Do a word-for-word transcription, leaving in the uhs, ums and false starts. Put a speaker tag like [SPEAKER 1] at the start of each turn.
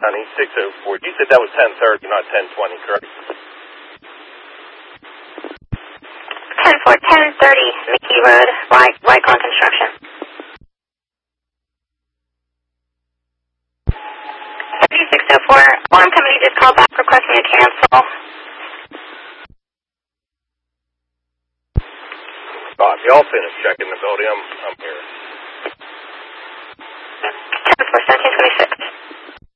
[SPEAKER 1] County, six oh four. You said that was ten thirty, not ten twenty, correct?
[SPEAKER 2] ten four, ten thirty, Mickey Road, right, Wycon Construction. thirty-six oh four, alarm company just called back requesting a cancel.
[SPEAKER 1] Bob, y'all finish checking the building. I'm, I'm here.
[SPEAKER 2] ten four, seventeen twenty-six.